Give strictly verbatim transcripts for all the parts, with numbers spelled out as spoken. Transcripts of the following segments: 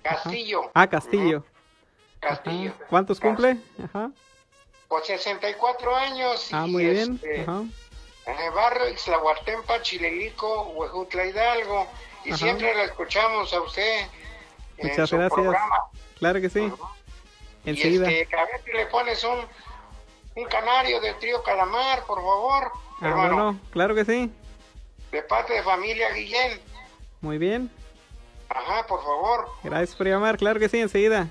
Ajá. Castillo. Ah, Castillo. Castillo. Ajá. ¿Cuántos cumple? Ajá. Por sesenta y cuatro años. Ah, y muy bien. este, Ajá. en el barrio Ixtlahuatempa, Chililico, Huejutla Hidalgo. Y Ajá. siempre la escuchamos a usted en Muchas su gracias. programa. Claro que sí. Ujú. Enseguida. Y este, a ver si le pones un, un canario del trío Calamar, por favor, Ah, hermano. bueno, claro que sí. De parte de familia Guillén. Muy bien. Ajá, por favor. Gracias por llamar. Claro que sí, enseguida.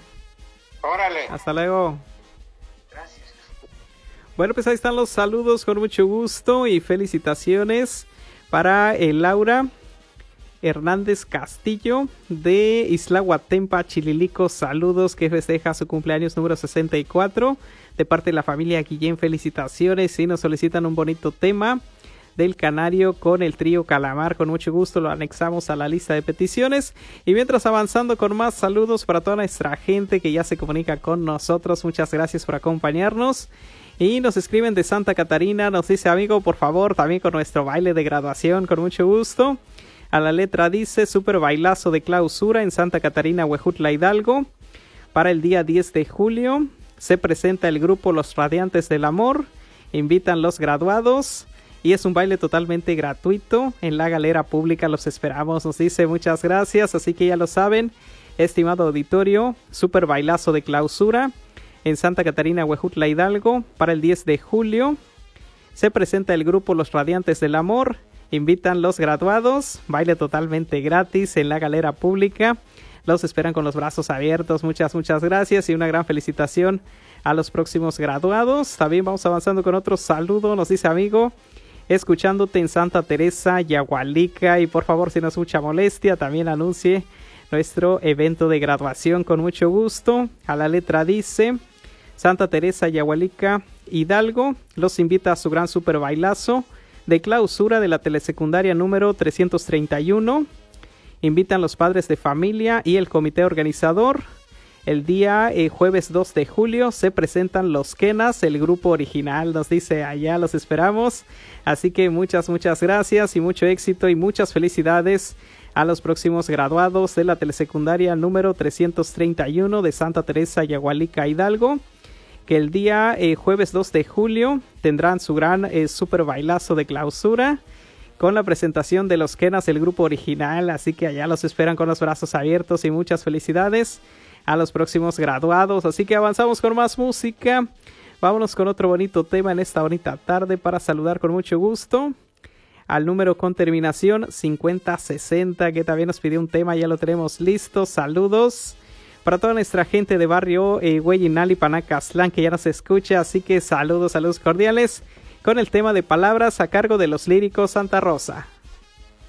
Órale. Hasta luego. Gracias. Bueno, pues ahí están los saludos con mucho gusto y felicitaciones para eh, Laura Hernández Castillo de Ixtlahuatempa, Chililico. Saludos, que festeja su cumpleaños número sesenta y cuatro de parte de la familia Guillén. Felicitaciones y nos solicitan un bonito tema del Canario con el trío Calamar. Con mucho gusto lo anexamos a la lista de peticiones. Y mientras avanzando con más saludos para toda nuestra gente que ya se comunica con nosotros, muchas gracias por acompañarnos. Y nos escriben de Santa Catarina, nos dice: amigo, por favor, también con nuestro baile de graduación, con mucho gusto. A la letra dice: super bailazo de clausura en Santa Catarina, Huejutla, Hidalgo. Para el día diez de julio se presenta el grupo Los Radiantes del Amor. Invitan los graduados. Y es un baile totalmente gratuito en la galera pública. Los esperamos, nos dice. Muchas gracias. Así que ya lo saben, estimado auditorio, super bailazo de clausura en Santa Catarina, Huejutla, Hidalgo. Para el diez de julio se presenta el grupo Los Radiantes del Amor. Invitan los graduados. Baile totalmente gratis en la galera pública. Los esperan con los brazos abiertos. Muchas, muchas gracias y una gran felicitación a los próximos graduados. También vamos avanzando con otro saludo. Nos dice: amigo, escuchándote en Santa Teresa, Yagualica, y por favor, si no es mucha molestia, también anuncie nuestro evento de graduación con mucho gusto. A la letra dice: Santa Teresa, Yagualica, Hidalgo, los invita a su gran super bailazo de clausura de la telesecundaria número trescientos treinta y uno. Invitan los padres de familia y el comité organizador. El día eh, jueves dos de julio se presentan los Quenas, el grupo original. Nos dice: allá los esperamos. Así que muchas, muchas gracias y mucho éxito y muchas felicidades a los próximos graduados de la telesecundaria número trescientos treinta y uno de Santa Teresa, Yagualica, Hidalgo, que el día eh, jueves dos de julio tendrán su gran eh, super bailazo de clausura con la presentación de los Quenas, el grupo original. Así que allá los esperan con los brazos abiertos y muchas felicidades a los próximos graduados. Así que avanzamos con más música. Vámonos con otro bonito tema en esta bonita tarde para saludar con mucho gusto al número con terminación cincuenta sesenta, que también nos pidió un tema. Ya lo tenemos listo. Saludos para toda nuestra gente de barrio eh, Hueyinali, Panacastlán, que ya nos escucha. Así que saludos, saludos cordiales con el tema de Palabras a cargo de los Líricos Santa Rosa.